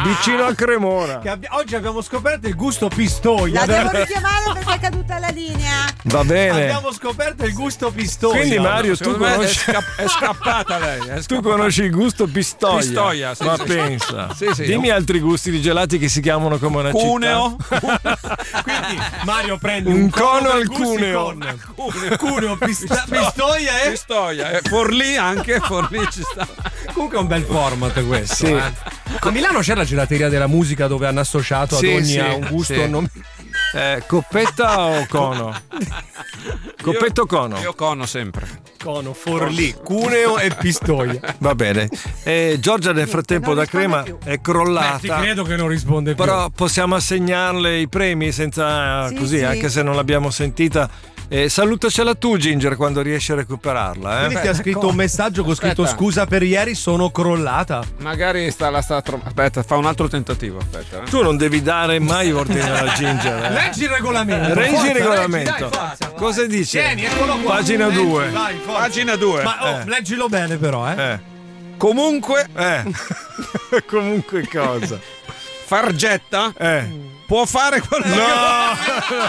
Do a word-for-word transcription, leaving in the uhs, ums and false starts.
vicino a Cremona. Che abbi- oggi abbiamo scoperto il gusto pistoia. La devo richiamare perché è caduta la linea. Va bene. Abbiamo scoperto il gusto pistoia. Quindi Mario, tu Secondo me è, conosci sca- è scappata lei. È tu scappata. conosci il gusto pistoia. Pistoia, sì, Ma sì. pensa. Sì, sì. Dimmi altri gusti di gelati che si chiamano come una Cuneo. Quindi Mario prende Un un, cono al per gusti cuneo. con- Cuneo, cuneo pista- pistoia e Pistoia. E Forlì anche, Forlì ci sta. comunque è un bel format questo. Sì. eh. A Milano c'è la gelateria della musica dove hanno associato Sì, ad ogni sì, a un gusto sì. non- Eh, coppetta o cono? Coppetta o cono? Io cono sempre. cono, forlì, cuneo e pistoia. Va bene. Eh, Giorgia nel frattempo non da risponde Crema più. è Beh, ti crollata. credo che non risponde più. Però possiamo assegnarle i premi senza Sì, così, sì. anche se non l'abbiamo sentita. Eh, salutacela tu, Ginger, quando riesci a recuperarla. Eh? Quindi ti ha scritto un messaggio con scritto Aspetta. scusa per ieri, sono crollata. Magari sta, la sta tro- Aspetta, fa un altro tentativo. Aspetta. eh. Tu non devi dare mai ordine alla Ginger. Eh? Leggi il regolamento. Reggi Forza, il regolamento. leggi, dai, forza. Cosa dice? Tieni, eccolo qua. Pagina Leggi, due. vai, forza. Pagina due. Ma oh, leggilo bene però, eh. Eh, Comunque, eh. Comunque cosa? Fargetta Eh. può fare quello che vuole. No!